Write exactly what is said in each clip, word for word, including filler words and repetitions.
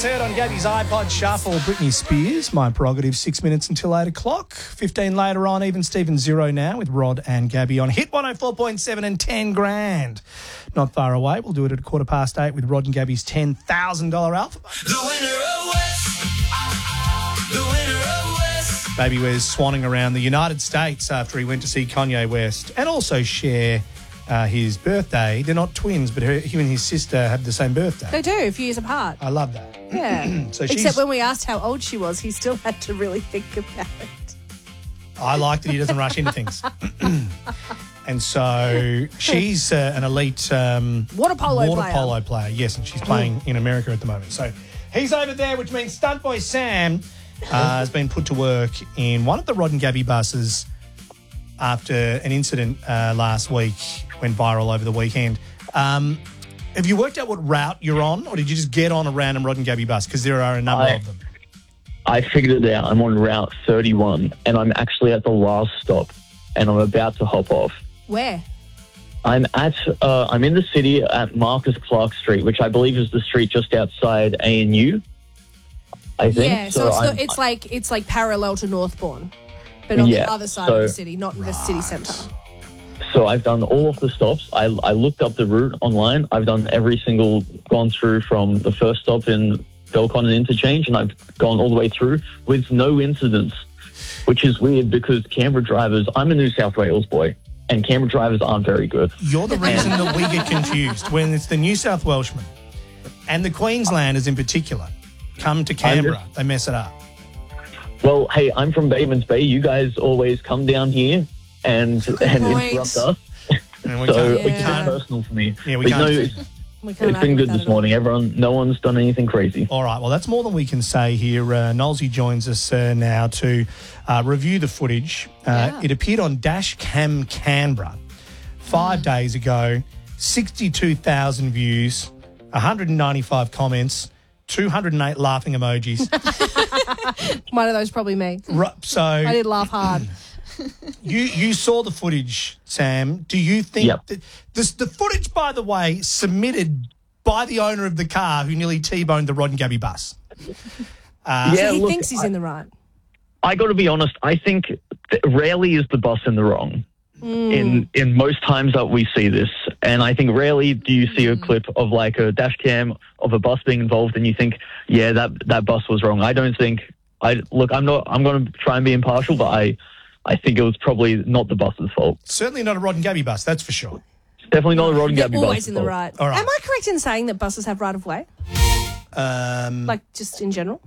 Last heard on Gabby's iPod Shuffle, Britney Spears, My Prerogative, six minutes until eight o'clock. fifteen later on, even Steven Zero now with Rod and Gabby on Hit one oh four point seven and ten grand. Not far away. We'll do it at a quarter past eight with Rod and Gabby's ten thousand dollars alphabet. The winner of West. The winner of West. Baby was swanning around the United States after he went to see Kanye West and also share uh, his birthday. They're not twins, but her, him and his sister have the same birthday. They do, a few years apart. I love that. Yeah. So she's, Except when we asked how old she was, he still had to really think about it. I like that he doesn't rush into things. And so she's uh, an elite um, water polo water player. polo player, yes, and she's playing in America at the moment. So he's over there, which means Stunt Boy Sam uh, has been put to work in one of the Rod and Gabby buses after an incident uh, last week went viral over the weekend. Um, have you worked out what route you're on, or did you just get on a random Rod and Gabby bus? Because there are a number I, of them. I figured it out. I'm on Route thirty-one, and I'm actually at the last stop, and I'm about to hop off. Where? I'm at. Uh, I'm in the city at Marcus Clark Street, which I believe is the street just outside A N U. I think. Yeah, so, it's, I'm- the, it's like it's like parallel to Northbourne, but on Yeah, the other side so- of the city, not in the city centre. So I've done all of the stops. I, I looked up the route online. I've done every single, gone through from the first stop in Belconnen Interchange, and I've gone all the way through with no incidents, which is weird because Canberra drivers, I'm a New South Wales boy, and Canberra drivers aren't very good. You're the reason that we get confused when it's the New South Welshmen and the Queenslanders in particular come to Canberra. They mess it up. Well, hey, I'm from Batemans Bay. You guys always come down here and, and point. interrupt us. And we So can't, we it's Yeah. can't. personal for me. Yeah, we But can't. no, it's, We can't it's been argue good with this that at all. morning. Everyone, no one's done anything crazy. All right, well, that's more than we can say here. Uh, Nolsey joins us uh, now to uh, review the footage. Uh, Yeah. It appeared on Dash Cam Canberra five days ago, sixty-two thousand views, one hundred ninety-five comments, two hundred eight laughing emojis. One of those probably me. Ru- so I did laugh hard. you you saw the footage, Sam. Do you think Yep. that this, the footage, by the way, submitted by the owner of the car who nearly T-boned the Rod and Gabby bus? Uh, Yeah, so he look, thinks he's I- in the right. I got to be honest. I think that rarely is the bus in the wrong. In in most times that we see this, and I think rarely do you see a clip of like a dash cam of a bus being involved, and you think, yeah, that that bus was wrong. I don't think. I look. I'm not. I'm going to try and be impartial, but I I think it was probably not the bus's fault. Certainly not a Rod and Gabby bus, that's for sure. Definitely not a Rod and They're Gabby bus. always in the right. All right. Am I correct in saying that buses have right of way? Um, Like just in general?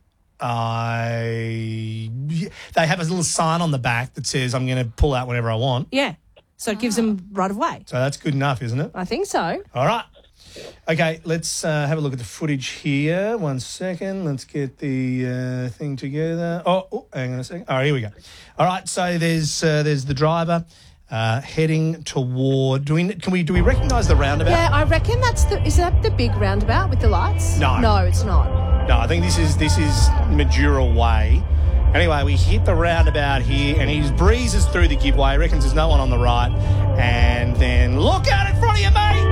I they have a little sign on the back that says I'm going to pull out whenever I want. Yeah. So it gives them right of way. So that's good enough, isn't it? I think so. All right. Okay, let's uh, have a look at the footage here. One second. Let's get the uh, thing together. Oh, oh, hang on a second. All right, here we go. All right, so there's uh, there's the driver uh, heading toward. Do we can we do we recognise the roundabout? Yeah, I reckon that's the. Is that the big roundabout with the lights? No. No, it's not. No, I think this is this is Majura Way. Anyway, we hit the roundabout here, and he just breezes through the giveaway. He reckons there's no one on the right, and then look out in front of you, mate!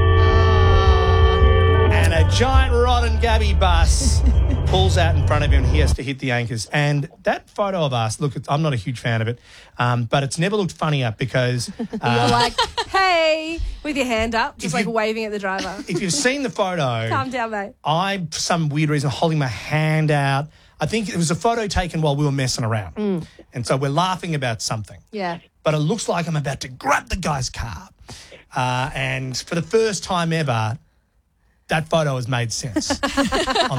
And a giant Rod and Gabby bus pulls out in front of him, and he has to hit the anchors. And that photo of us, look, it's, I'm not a huge fan of it, um, but it's never looked funnier because You're uh, like, hey, with your hand up, just If like you- waving at the driver. if you've seen the photo, Calm down, mate. I, for some weird reason, holding my hand out. I think it was a photo taken while we were messing around. Mm. And so we're laughing about something. Yeah. But it looks like I'm about to grab the guy's car. Uh, and for the first time ever, that photo has made sense.